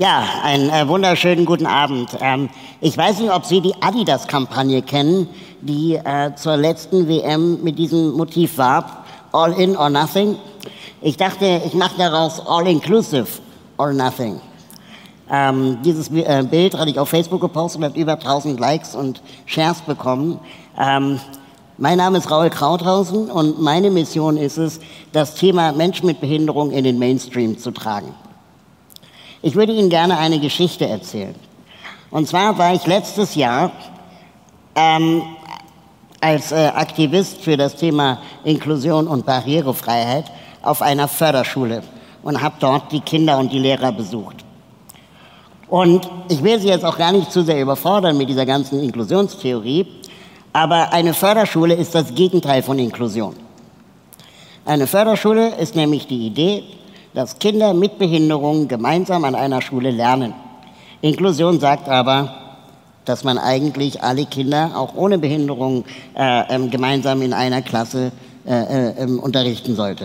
Ja, einen wunderschönen guten Abend. Ich weiß nicht, ob Sie die Adidas-Kampagne kennen, die zur letzten WM mit diesem Motiv warb, All in or nothing. Ich dachte, ich mache daraus All inclusive or nothing. Dieses Bild hatte ich auf Facebook gepostet und hat über 1000 Likes und Shares bekommen. Mein Name ist Raul Krauthausen und meine Mission ist es, das Thema Menschen mit Behinderung in den Mainstream zu tragen. Ich würde Ihnen gerne eine Geschichte erzählen. Und zwar war ich letztes Jahr als Aktivist für das Thema Inklusion und Barrierefreiheit auf einer Förderschule und habe dort die Kinder und die Lehrer besucht. Und ich will Sie jetzt auch gar nicht zu sehr überfordern mit dieser ganzen Inklusionstheorie, aber eine Förderschule ist das Gegenteil von Inklusion. Eine Förderschule ist nämlich die Idee, dass Kinder mit Behinderung gemeinsam an einer Schule lernen. Inklusion sagt aber, dass man eigentlich alle Kinder, auch ohne Behinderung, gemeinsam in einer Klasse unterrichten sollte.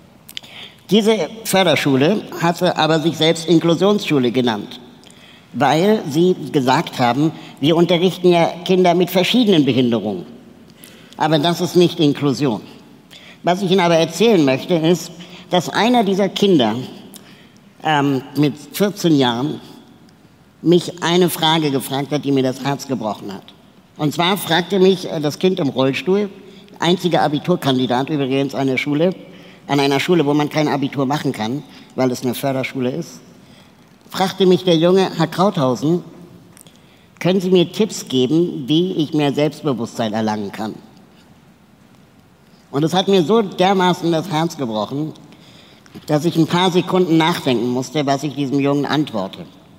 Diese Förderschule hatte aber sich selbst Inklusionsschule genannt, weil sie gesagt haben, wir unterrichten ja Kinder mit verschiedenen Behinderungen. Aber das ist nicht Inklusion. Was ich Ihnen aber erzählen möchte, ist, dass einer dieser Kinder mit 14 Jahren mich eine Frage gefragt hat, die mir das Herz gebrochen hat. Und zwar fragte mich das Kind im Rollstuhl, einziger Abiturkandidat übrigens an einer Schule, wo man kein Abitur machen kann, weil es eine Förderschule ist, fragte mich der Junge, Herr Krauthausen, können Sie mir Tipps geben, wie ich mehr Selbstbewusstsein erlangen kann? Und es hat mir so dermaßen das Herz gebrochen, dass ich ein paar Sekunden nachdenken musste, was ich diesem Jungen antworte.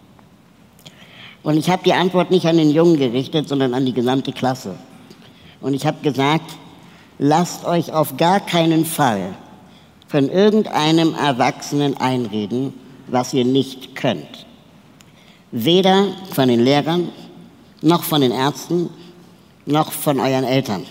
Und ich habe die Antwort nicht an den Jungen gerichtet, sondern an die gesamte Klasse. Und ich habe gesagt, lasst euch auf gar keinen Fall von irgendeinem Erwachsenen einreden, was ihr nicht könnt. Weder von den Lehrern, noch von den Ärzten, noch von euren Eltern.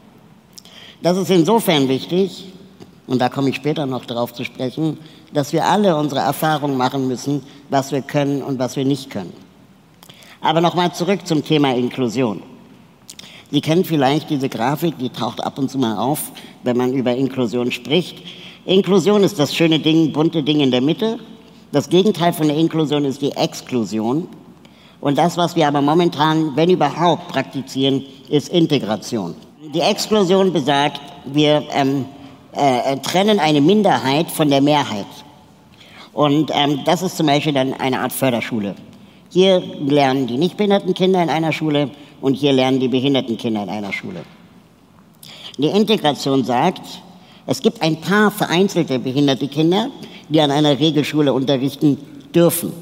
Das ist insofern wichtig, und da komme ich später noch darauf zu sprechen, dass wir alle unsere Erfahrungen machen müssen, was wir können und was wir nicht können. Aber nochmal zurück zum Thema Inklusion. Sie kennen vielleicht diese Grafik, die taucht ab und zu mal auf, wenn man über Inklusion spricht. Inklusion ist das schöne Ding, bunte Ding in der Mitte. Das Gegenteil von der Inklusion ist die Exklusion. Und das, was wir aber momentan, wenn überhaupt, praktizieren, ist Integration. Die Exklusion besagt, wir trennen eine Minderheit von der Mehrheit. Und das ist zum Beispiel dann eine Art Förderschule. Hier lernen die nicht behinderten Kinder in einer Schule und hier lernen die behinderten Kinder in einer Schule. Die Integration sagt, es gibt ein paar vereinzelte behinderte Kinder, die an einer Regelschule unterrichten dürfen.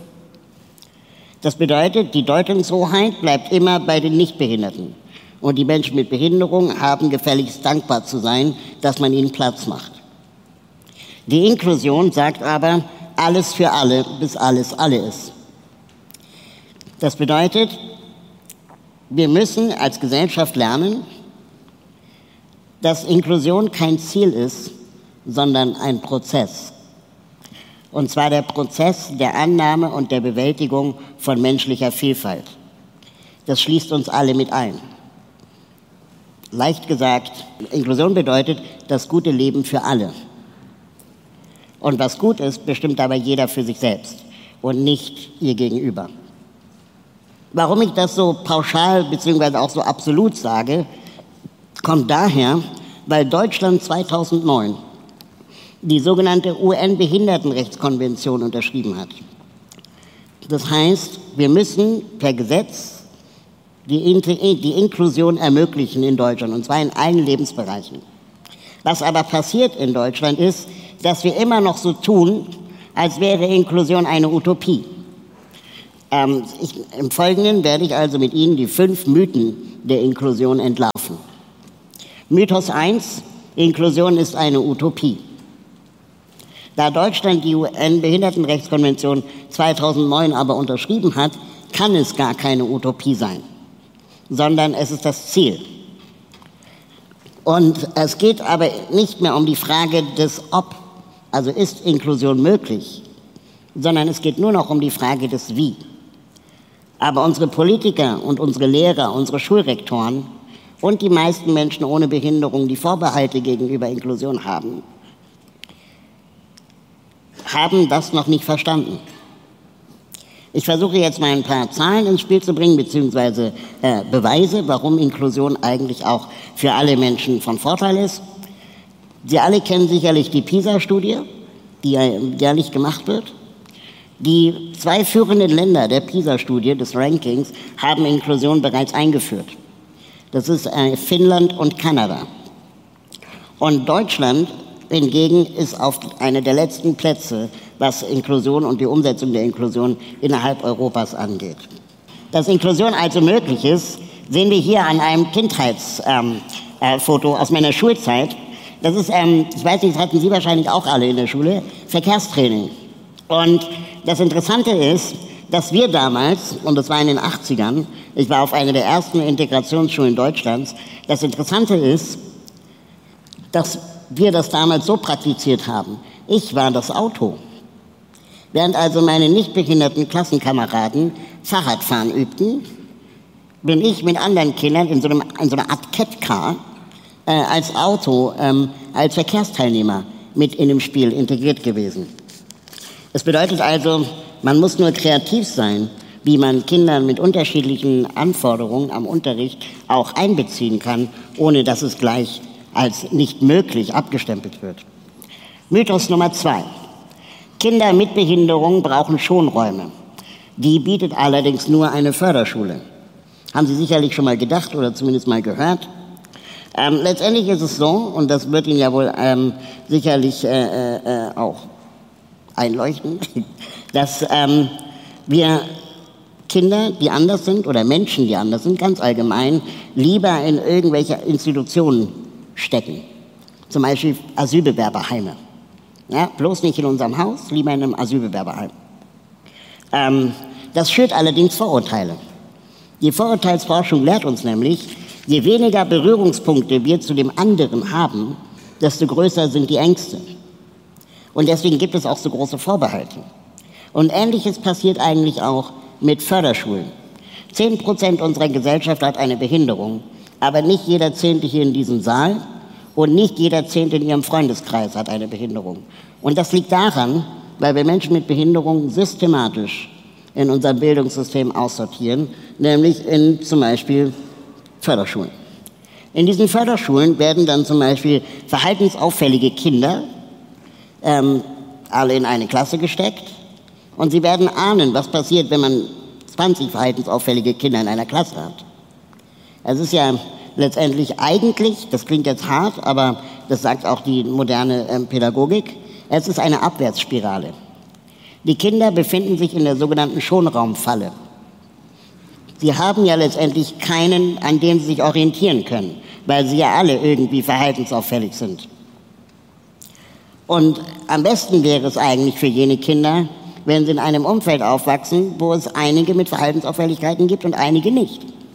Das bedeutet, die Deutungshoheit bleibt immer bei den Nichtbehinderten. Und die Menschen mit Behinderung haben gefälligst dankbar zu sein, dass man ihnen Platz macht. Die Inklusion sagt aber, alles für alle, bis alles alle ist. Das bedeutet, wir müssen als Gesellschaft lernen, dass Inklusion kein Ziel ist, sondern ein Prozess. Und zwar der Prozess der Annahme und der Bewältigung von menschlicher Vielfalt. Das schließt uns alle mit ein. Leicht gesagt, Inklusion bedeutet das gute Leben für alle. Und was gut ist, bestimmt aber jeder für sich selbst und nicht ihr Gegenüber. Warum ich das so pauschal bzw. auch so absolut sage, kommt daher, weil Deutschland 2009 die sogenannte UN-Behindertenrechtskonvention unterschrieben hat. Das heißt, wir müssen per Gesetz die Inklusion ermöglichen in Deutschland, und zwar in allen Lebensbereichen. Was aber passiert in Deutschland ist, dass wir immer noch so tun, als wäre Inklusion eine Utopie. Im Folgenden werde ich also mit Ihnen die 5 Mythen der Inklusion entlarven. Mythos 1, Inklusion ist eine Utopie. Da Deutschland die UN-Behindertenrechtskonvention 2009 aber unterschrieben hat, kann es gar keine Utopie sein, sondern es ist das Ziel. Und es geht aber nicht mehr um die Frage des Ob, also ist Inklusion möglich, sondern es geht nur noch um die Frage des Wie. Aber unsere Politiker und unsere Lehrer, unsere Schulrektoren und die meisten Menschen ohne Behinderung, die Vorbehalte gegenüber Inklusion haben das noch nicht verstanden. Ich versuche jetzt mal ein paar Zahlen ins Spiel zu bringen, beziehungsweise Beweise, warum Inklusion eigentlich auch für alle Menschen von Vorteil ist. Sie alle kennen sicherlich die PISA-Studie, die jährlich gemacht wird. Die 2 führenden Länder der PISA-Studie, des Rankings, haben Inklusion bereits eingeführt. Das ist Finnland und Kanada. Und Deutschland hingegen ist auf einer der letzten Plätze, was Inklusion und die Umsetzung der Inklusion innerhalb Europas angeht. Dass Inklusion also möglich ist, sehen wir hier an einem Kindheitsfoto aus meiner Schulzeit. Das ist, ich weiß nicht, das hatten Sie wahrscheinlich auch alle in der Schule, Verkehrstraining. Und das Interessante ist, dass wir damals, und das war in den 80ern, ich war auf einer der ersten Integrationsschulen Deutschlands, das Interessante ist, dass wir das damals so praktiziert haben. Ich war das Auto. Während also meine nicht behinderten Klassenkameraden Fahrradfahren übten, bin ich mit anderen Kindern in so einer Art Catcar als Auto, als Verkehrsteilnehmer mit in dem Spiel integriert gewesen. Es bedeutet also, man muss nur kreativ sein, wie man Kinder mit unterschiedlichen Anforderungen am Unterricht auch einbeziehen kann, ohne dass es gleich als nicht möglich abgestempelt wird. Mythos Nummer 2. Kinder mit Behinderung brauchen Schonräume. Die bietet allerdings nur eine Förderschule. Haben Sie sicherlich schon mal gedacht oder zumindest mal gehört. Letztendlich ist es so, und das wird Ihnen ja wohl sicherlich auch einleuchten, dass wir Kinder, die anders sind, oder Menschen, die anders sind, ganz allgemein, lieber in irgendwelche Institutionen stecken. Zum Beispiel Asylbewerberheime. Ja, bloß nicht in unserem Haus, lieber in einem Asylbewerberheim. Das schürt allerdings Vorurteile. Die Vorurteilsforschung lehrt uns nämlich, je weniger Berührungspunkte wir zu dem anderen haben, desto größer sind die Ängste. Und deswegen gibt es auch so große Vorbehalte. Und Ähnliches passiert eigentlich auch mit Förderschulen. 10% unserer Gesellschaft hat eine Behinderung, aber nicht jeder Zehnte hier in diesem Saal und nicht jeder Zehnte in Ihrem Freundeskreis hat eine Behinderung. Und das liegt daran, weil wir Menschen mit Behinderung systematisch in unserem Bildungssystem aussortieren, nämlich in zum Beispiel Förderschulen. In diesen Förderschulen werden dann zum Beispiel verhaltensauffällige Kinder alle in eine Klasse gesteckt und sie werden ahnen, was passiert, wenn man 20 verhaltensauffällige Kinder in einer Klasse hat. Es ist ja letztendlich eigentlich, das klingt jetzt hart, aber das sagt auch die moderne Pädagogik, es ist eine Abwärtsspirale. Die Kinder befinden sich in der sogenannten Schonraumfalle. Sie haben ja letztendlich keinen, an dem sie sich orientieren können, weil sie ja alle irgendwie verhaltensauffällig sind. Und am besten wäre es eigentlich für jene Kinder, wenn sie in einem Umfeld aufwachsen, wo es einige mit Verhaltensauffälligkeiten gibt und einige nicht.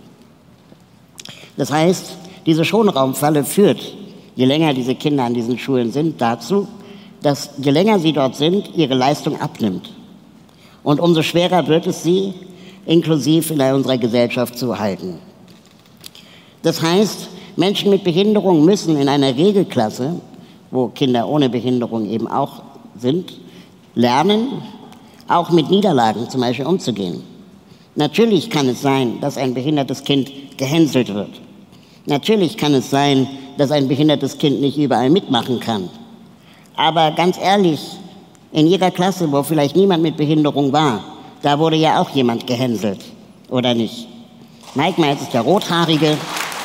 Das heißt, diese Schonraumfalle führt, je länger diese Kinder an diesen Schulen sind, dazu, dass je länger sie dort sind, ihre Leistung abnimmt. Und umso schwerer wird es sie, inklusiv in unserer Gesellschaft zu halten. Das heißt, Menschen mit Behinderung müssen in einer Regelklasse, wo Kinder ohne Behinderung eben auch sind, lernen, auch mit Niederlagen zum Beispiel umzugehen. Natürlich kann es sein, dass ein behindertes Kind gehänselt wird. Natürlich kann es sein, dass ein behindertes Kind nicht überall mitmachen kann. Aber ganz ehrlich, in Ihrer Klasse, wo vielleicht niemand mit Behinderung war, da wurde ja auch jemand gehänselt, oder nicht? Manchmal ist es der Rothaarige,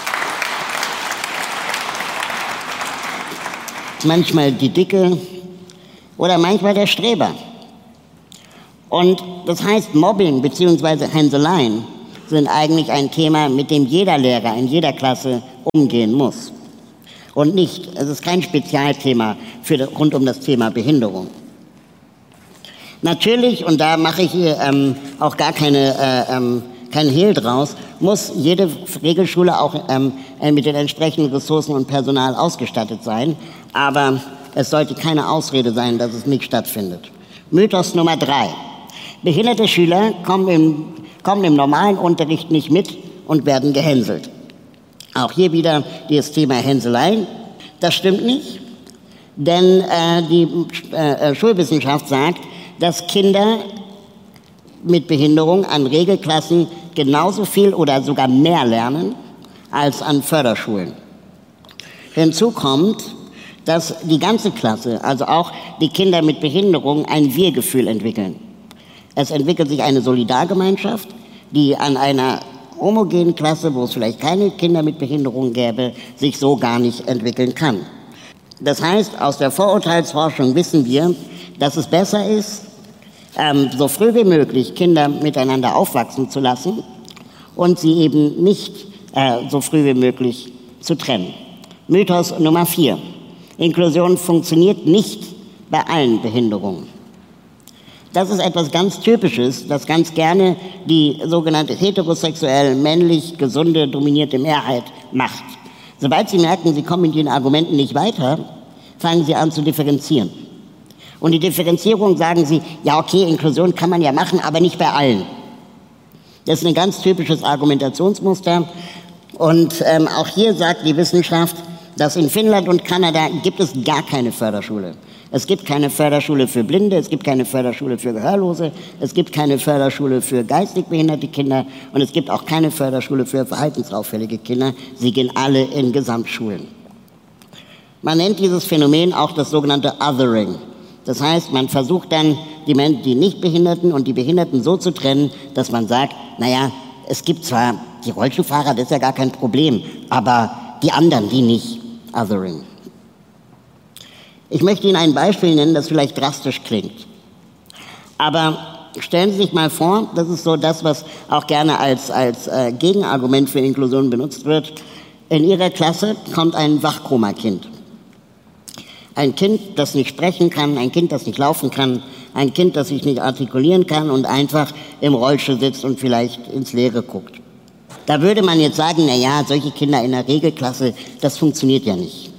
manchmal die Dicke oder manchmal der Streber. Und das heißt, Mobbing bzw. Hänseleien sind eigentlich ein Thema, mit dem jeder Lehrer in jeder Klasse umgehen muss. Und nicht, es ist kein Spezialthema rund um das Thema Behinderung. Natürlich, und da mache ich hier auch gar kein Hehl draus, muss jede Regelschule auch mit den entsprechenden Ressourcen und Personal ausgestattet sein. Aber es sollte keine Ausrede sein, dass es nicht stattfindet. Mythos Nummer 3. Behinderte Schüler kommen im normalen Unterricht nicht mit und werden gehänselt. Auch hier wieder das Thema Hänselei. Das stimmt nicht, denn die Schulwissenschaft sagt, dass Kinder mit Behinderung an Regelklassen genauso viel oder sogar mehr lernen als an Förderschulen. Hinzu kommt, dass die ganze Klasse, also auch die Kinder mit Behinderung, ein Wir-Gefühl entwickeln. Es entwickelt sich eine Solidargemeinschaft, die an einer homogenen Klasse, wo es vielleicht keine Kinder mit Behinderung gäbe, sich so gar nicht entwickeln kann. Das heißt, aus der Vorurteilsforschung wissen wir, dass es besser ist, so früh wie möglich Kinder miteinander aufwachsen zu lassen und sie eben nicht so früh wie möglich zu trennen. Mythos Nummer 4. Inklusion funktioniert nicht bei allen Behinderungen. Das ist etwas ganz Typisches, das ganz gerne die sogenannte heterosexuell, männlich, gesunde, dominierte Mehrheit macht. Sobald sie merken, sie kommen in ihren Argumenten nicht weiter, fangen sie an zu differenzieren. Und die Differenzierung sagen sie, ja okay, Inklusion kann man ja machen, aber nicht bei allen. Das ist ein ganz typisches Argumentationsmuster. Und auch hier sagt die Wissenschaft, dass in Finnland und Kanada gibt es gar keine Förderschule. Es gibt keine Förderschule für Blinde, es gibt keine Förderschule für Gehörlose, es gibt keine Förderschule für geistig behinderte Kinder und es gibt auch keine Förderschule für verhaltensauffällige Kinder. Sie gehen alle in Gesamtschulen. Man nennt dieses Phänomen auch das sogenannte Othering. Das heißt, man versucht dann, die Nichtbehinderten und die Behinderten so zu trennen, dass man sagt, naja, es gibt zwar die Rollstuhlfahrer, das ist ja gar kein Problem, aber die anderen, die nicht. Othering. Ich möchte Ihnen ein Beispiel nennen, das vielleicht drastisch klingt. Aber stellen Sie sich mal vor, das ist so das, was auch gerne als Gegenargument für Inklusion benutzt wird. In Ihrer Klasse kommt ein Wachkoma-Kind. Ein Kind, das nicht sprechen kann, ein Kind, das nicht laufen kann, ein Kind, das sich nicht artikulieren kann und einfach im Rollstuhl sitzt und vielleicht ins Leere guckt. Da würde man jetzt sagen, na ja, solche Kinder in der Regelklasse, das funktioniert ja nicht.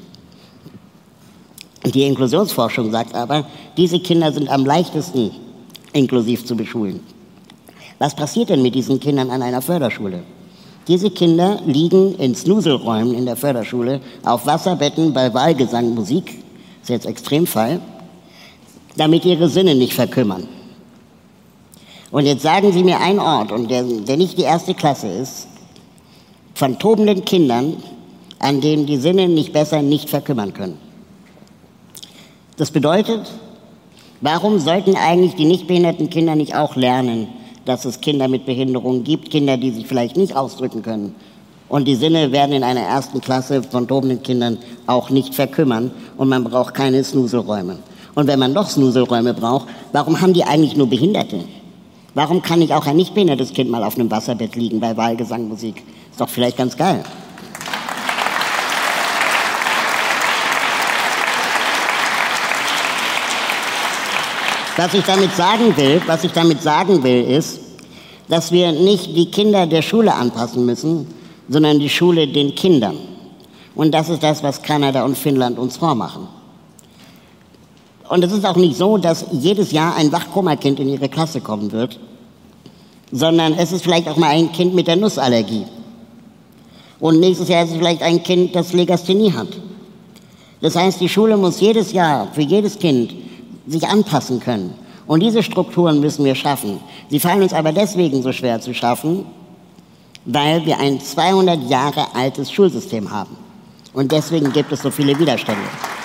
Die Inklusionsforschung sagt aber, diese Kinder sind am leichtesten inklusiv zu beschulen. Was passiert denn mit diesen Kindern an einer Förderschule? Diese Kinder liegen in Snuselräumen in der Förderschule, auf Wasserbetten bei Wahlgesang, Musik, das ist jetzt Extremfall, damit ihre Sinne nicht verkümmern. Und jetzt sagen Sie mir einen Ort, und der nicht die erste Klasse ist, von tobenden Kindern, an denen die Sinne nicht verkümmern können. Das bedeutet, warum sollten eigentlich die nicht behinderten Kinder nicht auch lernen, dass es Kinder mit Behinderung gibt, Kinder, die sich vielleicht nicht ausdrücken können. Und die Sinne werden in einer ersten Klasse von tobenden Kindern auch nicht verkümmern und man braucht keine Snuselräume. Und wenn man doch Snuselräume braucht, warum haben die eigentlich nur Behinderte? Warum kann nicht auch ein nicht behindertes Kind mal auf einem Wasserbett liegen bei Wahlgesangmusik? Ist doch vielleicht ganz geil. Was ich damit sagen will, ist, dass wir nicht die Kinder der Schule anpassen müssen, sondern die Schule den Kindern. Und das ist das, was Kanada und Finnland uns vormachen. Und es ist auch nicht so, dass jedes Jahr ein Wachkoma-Kind in ihre Klasse kommen wird, sondern es ist vielleicht auch mal ein Kind mit der Nussallergie. Und nächstes Jahr ist es vielleicht ein Kind, das Legasthenie hat. Das heißt, die Schule muss jedes Jahr für jedes Kind sich anpassen können. Und diese Strukturen müssen wir schaffen. Sie fallen uns aber deswegen so schwer zu schaffen, weil wir ein 200 Jahre altes Schulsystem haben. Und deswegen gibt es so viele Widerstände.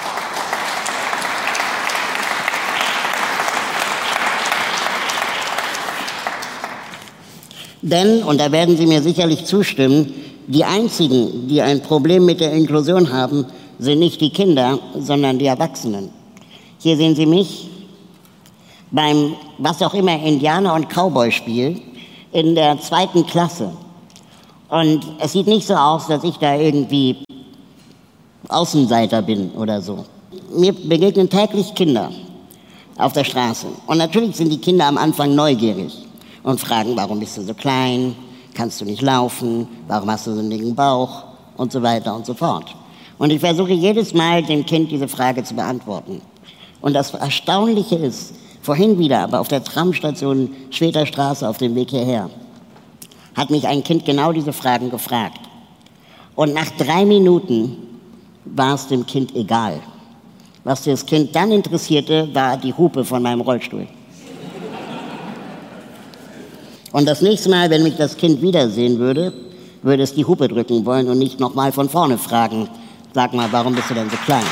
Denn, und da werden Sie mir sicherlich zustimmen, die einzigen, die ein Problem mit der Inklusion haben, sind nicht die Kinder, sondern die Erwachsenen. Hier sehen Sie mich beim, was auch immer, Indianer- und Cowboy-Spiel in der 2. Klasse. Und es sieht nicht so aus, dass ich da irgendwie Außenseiter bin oder so. Mir begegnen täglich Kinder auf der Straße. Und natürlich sind die Kinder am Anfang neugierig und fragen, warum bist du so klein, kannst du nicht laufen, warum hast du so einen dicken Bauch und so weiter und so fort. Und ich versuche jedes Mal dem Kind diese Frage zu beantworten. Und das Erstaunliche ist, Vorhin wieder, aber auf der Tramstation Schweter Straße auf dem Weg hierher, hat mich ein Kind genau diese Fragen gefragt. Und nach 3 Minuten war es dem Kind egal. Was das Kind dann interessierte, war die Hupe von meinem Rollstuhl. Und das nächste Mal, wenn mich das Kind wiedersehen würde, würde es die Hupe drücken wollen und nicht nochmal von vorne fragen, sag mal, warum bist du denn so klein?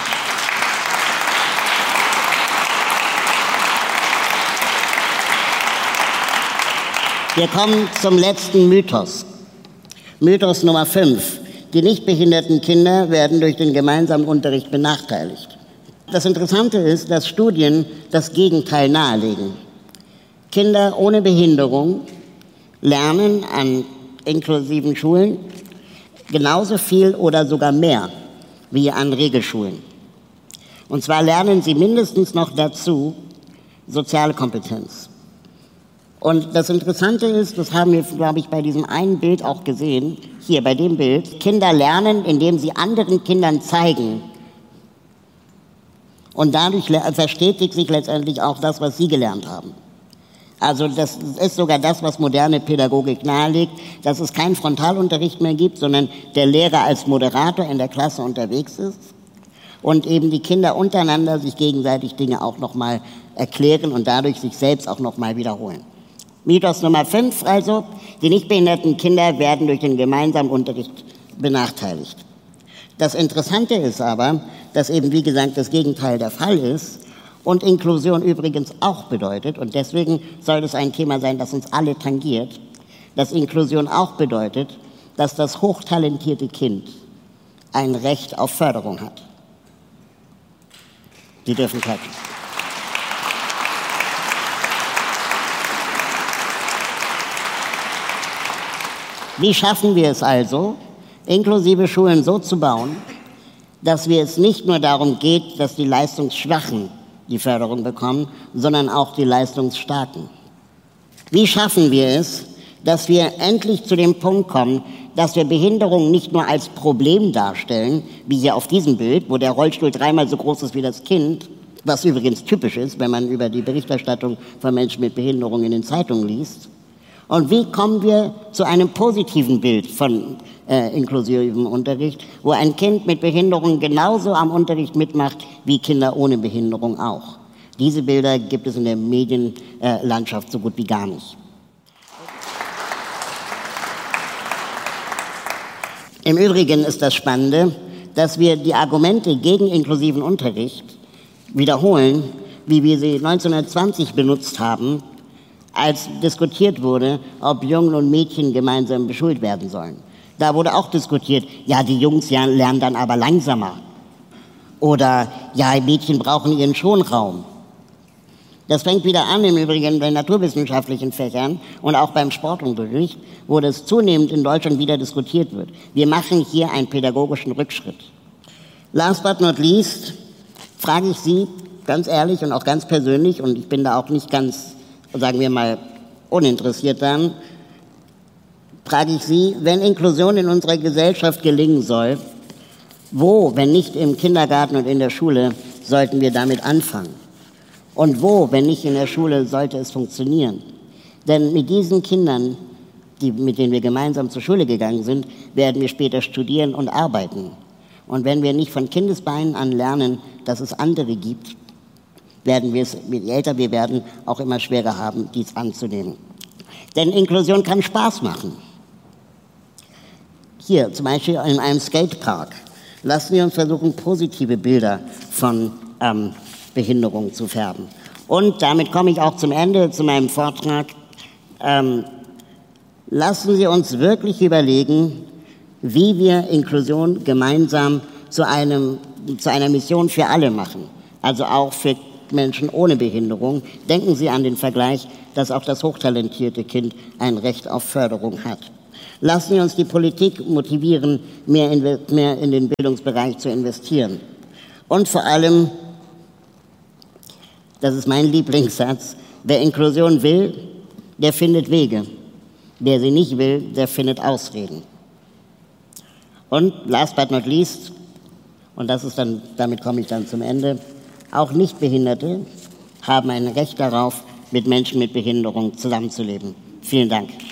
Wir kommen zum letzten Mythos. Mythos Nummer 5. Die nicht behinderten Kinder werden durch den gemeinsamen Unterricht benachteiligt. Das Interessante ist, dass Studien das Gegenteil nahelegen. Kinder ohne Behinderung lernen an inklusiven Schulen genauso viel oder sogar mehr wie an Regelschulen. Und zwar lernen sie mindestens noch dazu soziale Kompetenz. Und das Interessante ist, das haben wir, glaube ich, bei diesem einen Bild auch gesehen, hier bei dem Bild, Kinder lernen, indem sie anderen Kindern zeigen. Und dadurch verstetigt sich letztendlich auch das, was sie gelernt haben. Also das ist sogar das, was moderne Pädagogik nahelegt, dass es keinen Frontalunterricht mehr gibt, sondern der Lehrer als Moderator in der Klasse unterwegs ist und eben die Kinder untereinander sich gegenseitig Dinge auch nochmal erklären und dadurch sich selbst auch nochmal wiederholen. Mythos Nummer 5 also, die nicht behinderten Kinder werden durch den gemeinsamen Unterricht benachteiligt. Das Interessante ist aber, dass eben wie gesagt das Gegenteil der Fall ist und Inklusion übrigens auch bedeutet, und deswegen soll es ein Thema sein, das uns alle tangiert, dass Inklusion auch bedeutet, dass das hochtalentierte Kind ein Recht auf Förderung hat. Sie dürfen klatschen. Wie schaffen wir es also, inklusive Schulen so zu bauen, dass es nicht nur darum geht, dass die Leistungsschwachen die Förderung bekommen, sondern auch die Leistungsstarken? Wie schaffen wir es, dass wir endlich zu dem Punkt kommen, dass wir Behinderung nicht nur als Problem darstellen, wie hier auf diesem Bild, wo der Rollstuhl 3-mal so groß ist wie das Kind, was übrigens typisch ist, wenn man über die Berichterstattung von Menschen mit Behinderung in den Zeitungen liest. Und wie kommen wir zu einem positiven Bild von inklusivem Unterricht, wo ein Kind mit Behinderung genauso am Unterricht mitmacht wie Kinder ohne Behinderung auch? Diese Bilder gibt es in der Medienlandschaft so gut wie gar nicht. Im Übrigen ist das Spannende, dass wir die Argumente gegen inklusiven Unterricht wiederholen, wie wir sie 1920 benutzt haben, als diskutiert wurde, ob Jungen und Mädchen gemeinsam beschult werden sollen. Da wurde auch diskutiert, ja, die Jungs lernen dann aber langsamer. Oder, ja, Mädchen brauchen ihren Schonraum. Das fängt wieder an, im Übrigen bei naturwissenschaftlichen Fächern und auch beim Sportunterricht, wo das zunehmend in Deutschland wieder diskutiert wird. Wir machen hier einen pädagogischen Rückschritt. Last but not least frage ich Sie ganz ehrlich und auch ganz persönlich, und ich bin da auch nicht ganz, sagen wir mal, uninteressiert daran, frage ich Sie, wenn Inklusion in unserer Gesellschaft gelingen soll, wo, wenn nicht im Kindergarten und in der Schule, sollten wir damit anfangen? Und wo, wenn nicht in der Schule, sollte es funktionieren? Denn mit diesen Kindern, mit denen wir gemeinsam zur Schule gegangen sind, werden wir später studieren und arbeiten. Und wenn wir nicht von Kindesbeinen an lernen, dass es andere gibt, werden wir es, je älter wir werden, auch immer schwerer haben, dies anzunehmen. Denn Inklusion kann Spaß machen. Hier, zum Beispiel in einem Skatepark, lassen wir uns versuchen, positive Bilder von Behinderung zu färben. Und damit komme ich auch zum Ende zu meinem Vortrag. Lassen Sie uns wirklich überlegen, wie wir Inklusion gemeinsam zu einer Mission für alle machen, also auch für Menschen ohne Behinderung. Denken Sie an den Vergleich, dass auch das hochtalentierte Kind ein Recht auf Förderung hat. Lassen wir uns die Politik motivieren, mehr in den Bildungsbereich zu investieren. Und vor allem, das ist mein Lieblingssatz, wer Inklusion will, der findet Wege. Wer sie nicht will, der findet Ausreden. Und last but not least, und damit komme ich dann zum Ende, auch Nichtbehinderte haben ein Recht darauf, mit Menschen mit Behinderung zusammenzuleben. Vielen Dank.